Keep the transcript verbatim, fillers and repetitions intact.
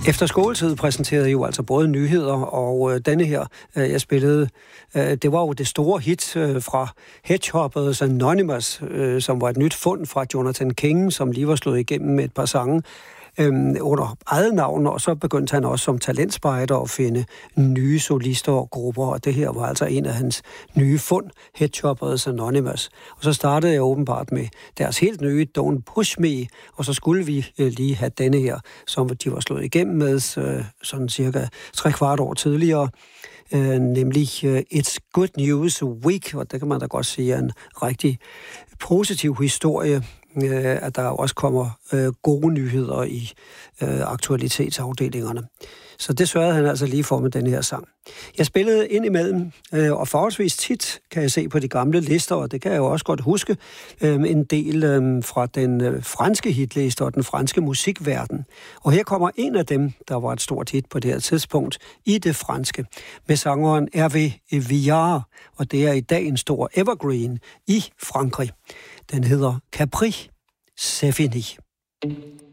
Efter skoletid præsenterede jeg jo altså både nyheder og øh, denne her, øh, jeg spillede, øh, det var jo det store hit øh, fra Hedgehoppers Anonymous, øh, som var et nyt fund fra Jonathan King, som lige var slået igennem med et par sange øh, under eget navn, og så begyndte han også som talentspejder at finde nye solister og grupper, og det her var altså en af hans nye fund, Hedgehoppers Anonymous. Og så startede jeg åbenbart med deres helt nye Don't Push Me, og så skulle vi øh, lige have denne her, som de var slået igennem med øh, sådan cirka tre kvart år tidligere, øh, nemlig øh, It's Good News Week, og det kan man da godt sige er en rigtig positiv historie, øh, at der også kommer øh, gode nyheder i øh, aktualitetsafdelingerne. Så det sørgede han altså lige for med den her sang. Jeg spillede ind imellem, øh, og forholdsvis tit kan jeg se på de gamle lister, og det kan jeg jo også godt huske, øh, en del øh, fra den øh, franske hitliste og den franske musikverden. Og her kommer en af dem, der var et stort hit på det her tidspunkt i det franske, med sangeren Hervé Villard, og det er i dag en stor evergreen i Frankrig. Den hedder Capri, c'est fini.